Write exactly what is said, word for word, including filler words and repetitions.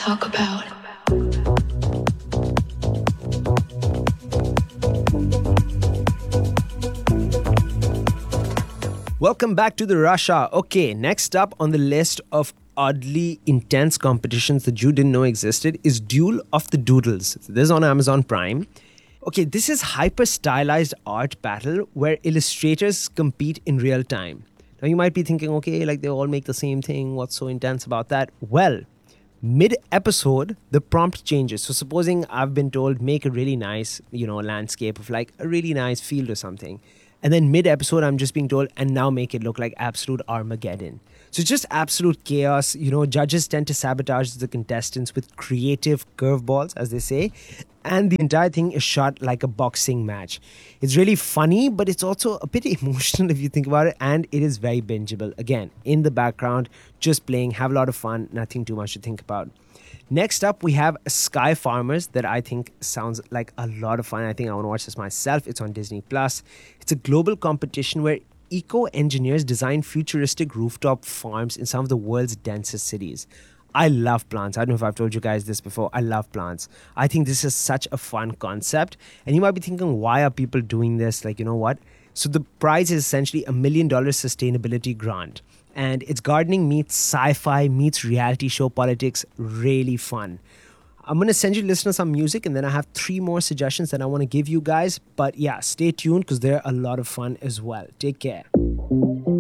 talk about. Welcome back to the Rush Hour. Okay, next up on the list of oddly intense competitions that you didn't know existed is Duel of the Doodles. This is on Amazon Prime. Okay, this is hyper stylized art battle where illustrators compete in real time. Now you might be thinking, okay, like they all make the same thing. What's so intense about that? Well, mid-episode, the prompt changes. So supposing I've been told, make a really nice, you know, landscape of like a really nice field or something. And then mid-episode, I'm just being told, and now make it look like absolute Armageddon. So it's just absolute chaos. You know, judges tend to sabotage the contestants with creative curveballs, as they say. And the entire thing is shot like a boxing match. It's really funny, but it's also a bit emotional if you think about it. And it is very bingeable. Again, in the background, just playing, have a lot of fun, nothing too much to think about. Next up, we have Sky Farmers that I think sounds like a lot of fun. I think I want to watch this myself. It's on Disney Plus. It's a global competition where eco-engineers design futuristic rooftop farms in some of the world's densest cities. I love plants. I don't know if I've told you guys this before. I love plants. I think this is such a fun concept. And you might be thinking, why are people doing this? Like, you know what? So the prize is essentially a million dollar sustainability grant. And it's gardening meets sci-fi meets reality show politics. Really fun. I'm going to send you listeners some music and then I have three more suggestions that I want to give you guys. But yeah, stay tuned because they're a lot of fun as well. Take care.